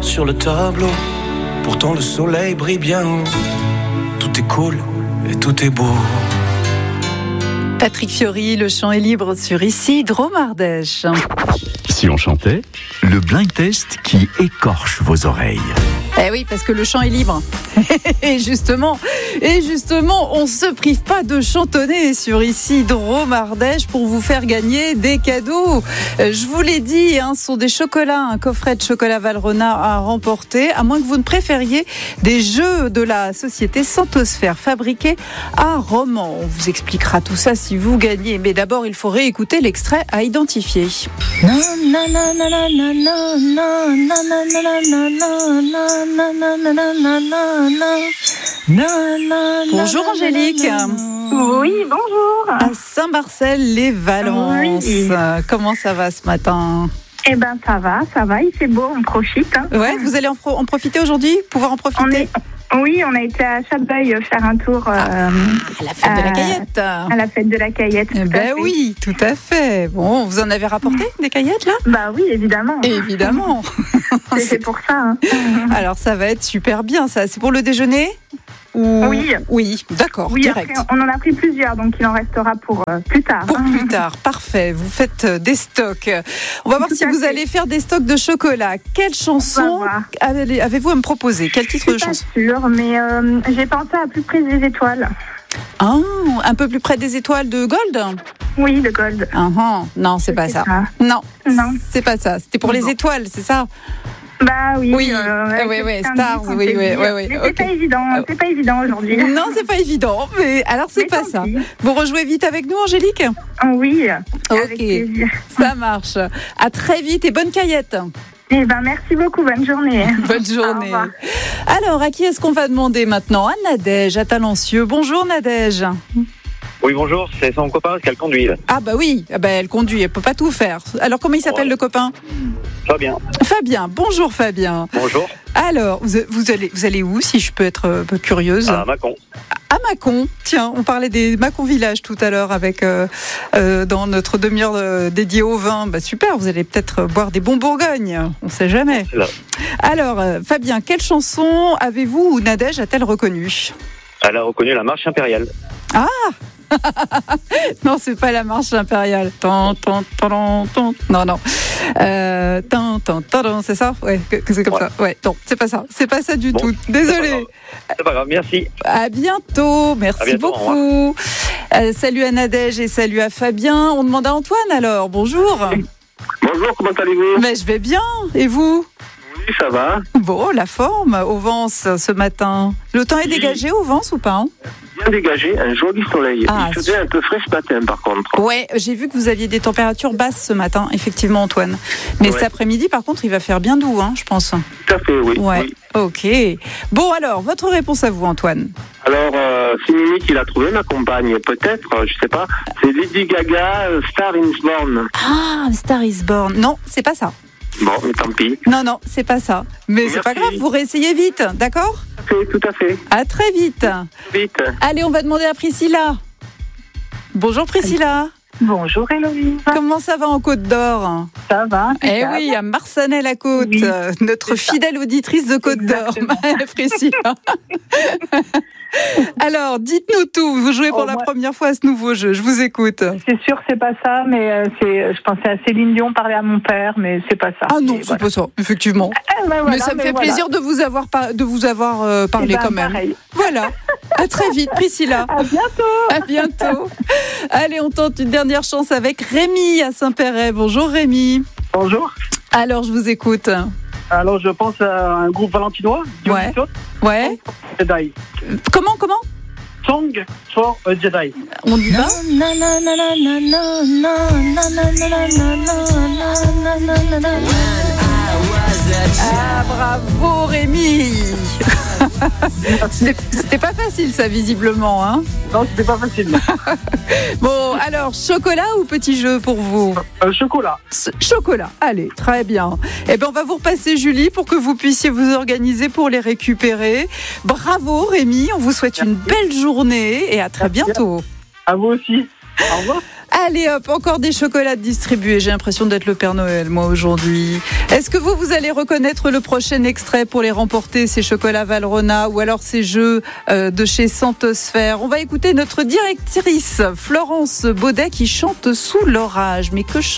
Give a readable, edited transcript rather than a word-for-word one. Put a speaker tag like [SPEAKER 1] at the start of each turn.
[SPEAKER 1] sur le tableau. Pourtant le soleil brille bien haut. Tout est cool et tout est beau.
[SPEAKER 2] Patrick Fiori, le chant est libre sur ici, Drôme Ardèche.
[SPEAKER 3] Si on chantait, le blind test qui écorche vos oreilles.
[SPEAKER 2] Eh oui, parce que le chant est libre. Et justement, on se prive pas de chantonner sur ici Drôme Ardèche pour vous faire gagner des cadeaux. Je vous l'ai dit, ce sont des chocolats, un coffret de chocolat Valrhona à remporter, à moins que vous ne préfériez des jeux de la société Santosphère fabriqués à Romans. On vous expliquera tout ça si vous gagnez. Mais d'abord, il faut réécouter l'extrait à identifier. Bonjour Angélique.
[SPEAKER 4] Oui, bonjour.
[SPEAKER 2] À Saint-Marcel-les-Valences.
[SPEAKER 4] Oui.
[SPEAKER 2] Comment ça va ce matin ?
[SPEAKER 4] Eh ben ça va, il fait beau, on profite.
[SPEAKER 2] Ouais, vous allez en profiter aujourd'hui ? Pouvoir en profiter ?
[SPEAKER 4] Oui, on a été à Chabeuil faire un tour
[SPEAKER 2] à la fête de la Caillette.
[SPEAKER 4] À la fête de la Caillette.
[SPEAKER 2] Oui, tout à fait. Bon, vous en avez rapporté des caillettes là ?
[SPEAKER 4] Bah oui, évidemment.
[SPEAKER 2] Évidemment.
[SPEAKER 4] C'est pour ça.
[SPEAKER 2] Alors ça va être super bien ça. C'est pour le déjeuner ? Oui, d'accord,
[SPEAKER 4] oui,
[SPEAKER 2] direct.
[SPEAKER 4] Après, on en a pris plusieurs, donc il en restera pour plus tard.
[SPEAKER 2] Pour plus tard, parfait. Vous faites des stocks. On va voir si vous allez faire des stocks de chocolat. Quelle chanson avez-vous à me proposer ? Quel titre de chanson ?
[SPEAKER 4] Je suis pas sûre, mais j'ai pensé à Plus près des étoiles.
[SPEAKER 2] Ah, un peu plus près des étoiles de Gold ?
[SPEAKER 4] Oui, de Gold.
[SPEAKER 2] Non, c'est pas ça. Non, c'est pas ça. C'était pour les étoiles, c'est ça ?
[SPEAKER 4] Bah oui.
[SPEAKER 2] Oui, Stars, oui.
[SPEAKER 4] Mais c'est pas évident, aujourd'hui.
[SPEAKER 2] Non, c'est pas évident, mais alors c'est pas ça. Vous rejouez vite avec nous, Angélique ?
[SPEAKER 4] Oui,
[SPEAKER 2] ok,
[SPEAKER 4] avec plaisir.
[SPEAKER 2] Ça marche. À très vite et bonne caillette.
[SPEAKER 4] Eh ben, merci beaucoup, bonne journée.
[SPEAKER 2] Bonne journée. Alors, à qui est-ce qu'on va demander maintenant ? À Nadège, à Talencieux. Bonjour Nadège.
[SPEAKER 5] Oui, bonjour, c'est son copain, parce qu'elle conduit.
[SPEAKER 2] Ah bah oui, elle conduit, elle peut pas tout faire. Alors, comment il s'appelle le copain ? Fabien, bonjour Fabien.
[SPEAKER 5] Bonjour.
[SPEAKER 2] Alors, vous allez où, si je peux être un peu curieuse ?
[SPEAKER 5] À Mâcon.
[SPEAKER 2] À Mâcon, tiens, on parlait des Mâcon Village tout à l'heure avec dans notre demi-heure dédiée au vin. Bah super, vous allez peut-être boire des bons Bourgognes, on sait jamais.
[SPEAKER 5] C'est là.
[SPEAKER 2] Alors, Fabien, quelle chanson avez-vous ou Nadège a-t-elle reconnue ?
[SPEAKER 5] Elle a reconnu la marche impériale.
[SPEAKER 2] Ah non, c'est pas la marche impériale. Non. C'est ça ? Ouais, c'est comme ça. Ouais, non, c'est pas ça. C'est pas ça du tout. Désolée.
[SPEAKER 5] C'est pas grave, merci.
[SPEAKER 2] À bientôt. Merci beaucoup. Salut à Nadège et salut à Fabien. On demande à Antoine alors. Bonjour.
[SPEAKER 6] Bonjour, comment allez-vous ?
[SPEAKER 2] Mais je vais bien. Et vous ?
[SPEAKER 6] Oui, ça va.
[SPEAKER 2] Bon, la forme au Vence ce matin. Le temps est dégagé au Vence ou pas ?
[SPEAKER 6] Bien dégagé, un joli soleil. Il faisait un peu frais ce matin par contre.
[SPEAKER 2] Ouais, j'ai vu que vous aviez des températures basses ce matin, effectivement Antoine. Mais cet après-midi par contre il va faire bien doux, je pense.
[SPEAKER 6] Tout à fait, oui.
[SPEAKER 2] Ouais,
[SPEAKER 6] oui.
[SPEAKER 2] Ok. Bon alors, votre réponse à vous Antoine ?
[SPEAKER 6] Alors, c'est Mimi qui l'a trouvé, ma compagne, peut-être, je sais pas. C'est Lady Gaga, Star is Born.
[SPEAKER 2] Ah, Star is Born. Non, c'est pas ça.
[SPEAKER 6] Bon, mais tant pis.
[SPEAKER 2] Non, c'est pas ça. Mais c'est pas grave, vous réessayez vite, d'accord ?
[SPEAKER 6] Tout à fait.
[SPEAKER 2] À très vite.
[SPEAKER 6] Vite.
[SPEAKER 2] Allez, on va demander à Priscilla. Bonjour Priscilla.
[SPEAKER 4] Bonjour Héloïse.
[SPEAKER 2] Comment ça va en Côte d'Or ?
[SPEAKER 4] Ça va.
[SPEAKER 2] Eh oui, à Marsanais-la-Côte,
[SPEAKER 4] oui,
[SPEAKER 2] notre fidèle auditrice de Côte d'Or, Priscilla. Alors, dites-nous tout. Vous jouez pour la première fois à ce nouveau jeu. Je vous écoute.
[SPEAKER 4] C'est sûr, c'est pas ça, mais je pensais à Céline Dion, parler à mon père, mais c'est pas ça.
[SPEAKER 2] Ah non, c'est pas ça, effectivement. Mais ça me fait plaisir de vous avoir parlé quand même.
[SPEAKER 4] Pareil.
[SPEAKER 2] Voilà. À très vite, Priscilla.
[SPEAKER 4] À bientôt.
[SPEAKER 2] À bientôt. Allez, on tente une dernière chance avec Rémi à Saint-Péret. Bonjour Rémi.
[SPEAKER 7] Bonjour.
[SPEAKER 2] Alors, je vous écoute.
[SPEAKER 7] Alors, je pense à un groupe valentinois.
[SPEAKER 2] Ouais.
[SPEAKER 7] Jedi.
[SPEAKER 2] Comment
[SPEAKER 7] Song for a Jedi.
[SPEAKER 2] On y va. Ah, bravo Rémi. C'était pas facile ça visiblement
[SPEAKER 7] Non, c'était pas facile.
[SPEAKER 2] Bon, alors chocolat ou petit jeu pour vous ?
[SPEAKER 7] Chocolat.
[SPEAKER 2] Chocolat, allez, très bien. Eh bien on va vous repasser Julie pour que vous puissiez vous organiser pour les récupérer. Bravo Rémi, on vous souhaite une belle journée et à très bientôt.
[SPEAKER 7] À vous aussi. Au revoir.
[SPEAKER 2] Allez hop, encore des chocolats distribués. J'ai l'impression d'être le Père Noël, moi, aujourd'hui. Est-ce que vous allez reconnaître le prochain extrait pour les remporter, ces chocolats Valrhona ou alors ces jeux de chez Santosphère? On va écouter notre directrice, Florence Baudet, qui chante Sous l'orage. Mais que chante